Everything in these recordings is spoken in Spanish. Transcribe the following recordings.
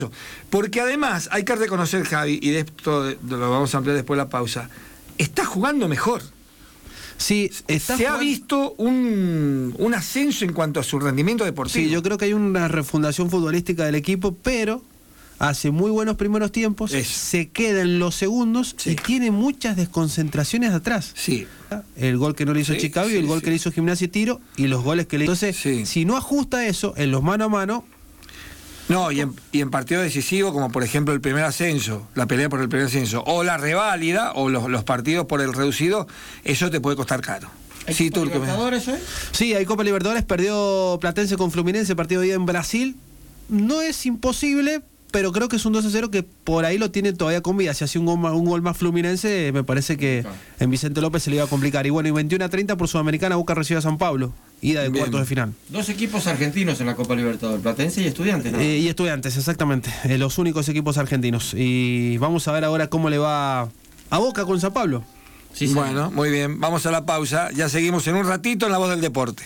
Porque además hay que reconocer, Javi, y de esto lo vamos a ampliar después de la pausa, está jugando mejor. Sí, se ha visto un ascenso en cuanto a su rendimiento deportivo. Sí, yo creo que hay una refundación futbolística del equipo, pero hace muy buenos primeros tiempos, se queda en los segundos y tiene muchas desconcentraciones atrás. Sí. El gol que no le hizo Chicago y el gol que le hizo Gimnasia y Tiro y los goles que le hizo. Entonces, si no ajusta eso en los mano a mano... No, y en partidos decisivos, como por ejemplo el primer ascenso, la pelea por el primer ascenso, o la reválida, o los partidos por el reducido, eso te puede costar caro. ¿Hay Copa Libertadores hoy? Sí, hay Copa Libertadores, perdió Platense con Fluminense, partido de día en Brasil. No es imposible, pero creo que es un 2-0 que por ahí lo tiene todavía con vida. Si hace un gol más Fluminense, me parece que en Vicente López se le iba a complicar. Y bueno, y 21-30 por Sudamericana, Boca recibe a San Pablo. Ida de cuartos de final. Dos equipos argentinos en la Copa Libertadores, Platense y Estudiantes, ¿no? Y Estudiantes, exactamente. Los únicos equipos argentinos. Y vamos a ver ahora cómo le va a Boca con San Pablo. Sí, bueno, muy bien. Vamos a la pausa. Ya seguimos en un ratito en La Voz del Deporte.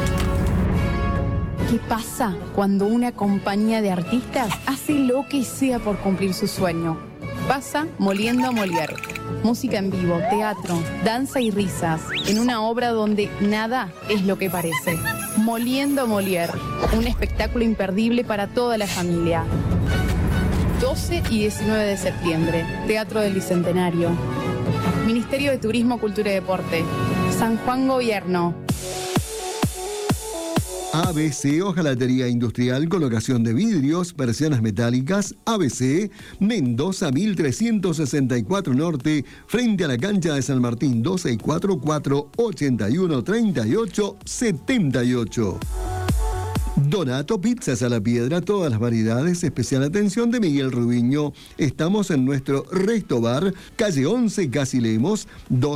¿Qué pasa cuando una compañía de artistas hace lo que sea por cumplir su sueño? Pasa Moliendo a Molière. Música en vivo, teatro, danza y risas, en una obra donde nada es lo que parece. Moliendo a Molière, un espectáculo imperdible para toda la familia. 12 y 19 de septiembre, Teatro del Bicentenario. Ministerio de Turismo, Cultura y Deporte. San Juan Gobierno. ABC, hojalatería industrial, colocación de vidrios, persianas metálicas. ABC, Mendoza 1364 Norte, frente a la cancha de San Martín, 2644-813878. Donato Pizzas a la Piedra, todas las variedades, especial atención de Miguel Rubiño. Estamos en nuestro Resto Bar, calle 11, Casi Lemos,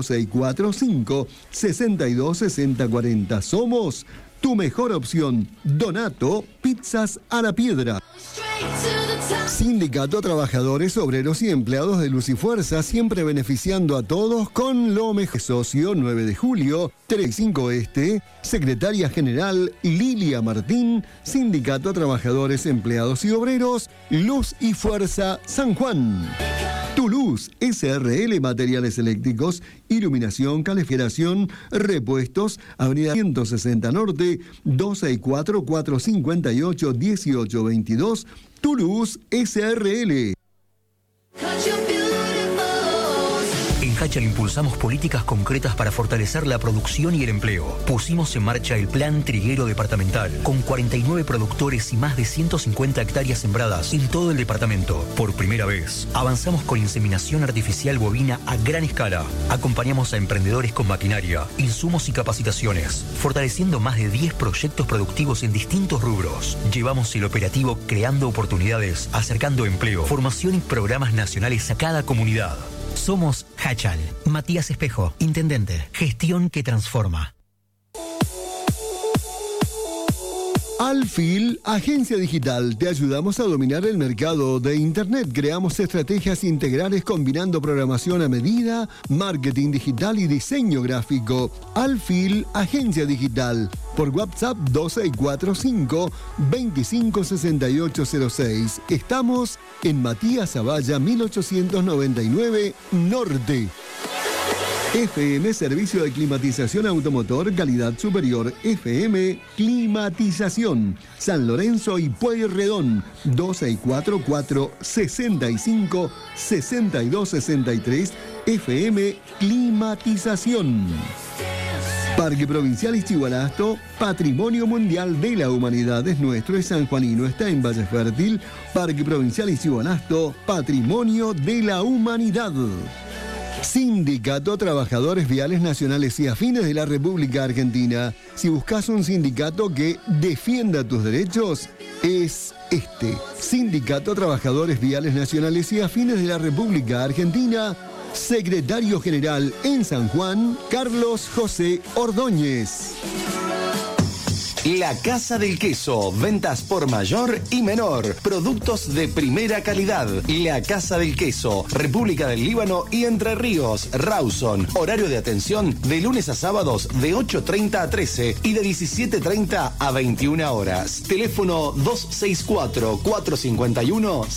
2645-626040. Somos tu mejor opción. Donato Pizzas a la Piedra. Sindicato Trabajadores, Obreros y Empleados de Luz y Fuerza, siempre beneficiando a todos con lo mejor. Socio 9 de julio, 35 Este, Secretaria General Lilia Martín, Sindicato Trabajadores, Empleados y Obreros, Luz y Fuerza San Juan. Toulouse, SRL Materiales Eléctricos, Iluminación, Calefacción, Repuestos, Avenida 160 Norte, 264-458-1822, Toulouse, SRL. En Hachal impulsamos políticas concretas para fortalecer la producción y el empleo. Pusimos en marcha el Plan Triguero Departamental, con 49 productores y más de 150 hectáreas sembradas en todo el departamento. Por primera vez, avanzamos con inseminación artificial bovina a gran escala. Acompañamos a emprendedores con maquinaria, insumos y capacitaciones, fortaleciendo más de 10 proyectos productivos en distintos rubros. Llevamos el operativo creando oportunidades, acercando empleo, formación y programas nacionales a cada comunidad. Somos Hachal. Matías Espejo, Intendente. Gestión que transforma. Alfil, agencia digital. Te ayudamos a dominar el mercado de Internet. Creamos estrategias integrales combinando programación a medida, marketing digital y diseño gráfico. Alfil, agencia digital. Por WhatsApp 2645-256806. Estamos en Matías Zavalla 1899 Norte. FM, servicio de climatización automotor, calidad superior. FM, climatización. San Lorenzo y Pueyrredón, 2644-65-6263. FM, climatización. Parque Provincial Ixigualasto, Patrimonio Mundial de la Humanidad es nuestro, es sanjuanino, está en Valle Fértil. Parque Provincial Ixigualasto, Patrimonio de la Humanidad. Sindicato Trabajadores Viales Nacionales y Afines de la República Argentina. Si buscas un sindicato que defienda tus derechos, es este. Sindicato Trabajadores Viales Nacionales y Afines de la República Argentina. Secretario General en San Juan, Carlos José Ordóñez. La Casa del Queso, ventas por mayor y menor, productos de primera calidad. La Casa del Queso, República del Líbano y Entre Ríos, Rawson. Horario de atención de lunes a sábados de 8:30 a 13 y de 17:30 a 21 horas. Teléfono 264-451